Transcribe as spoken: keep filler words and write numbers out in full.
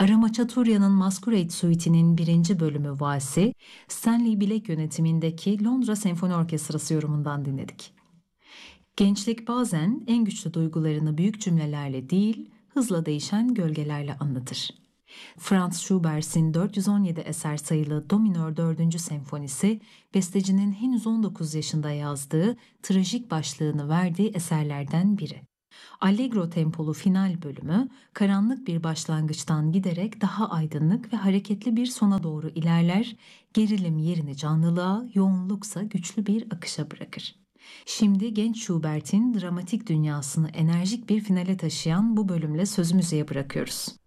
Aramachaturia'nın Masquerade Suite'inin birinci bölümü Valsi, Stanley Black yönetimindeki Londra Senfoni Orkestrası yorumundan dinledik. Gençlik bazen en güçlü duygularını büyük cümlelerle değil, hızla değişen gölgelerle anlatır. Franz Schubert'in dört yüz on yedi eser sayılı Do minör dördüncü senfonisi, bestecinin henüz on dokuz yaşında yazdığı, trajik başlığını verdiği eserlerden biri. Allegro tempolu final bölümü, karanlık bir başlangıçtan giderek daha aydınlık ve hareketli bir sona doğru ilerler, gerilim yerini canlılığa, yoğunluksa güçlü bir akışa bırakır. Şimdi genç Schubert'in dramatik dünyasını enerjik bir finale taşıyan bu bölümle sözü müziğe bırakıyoruz.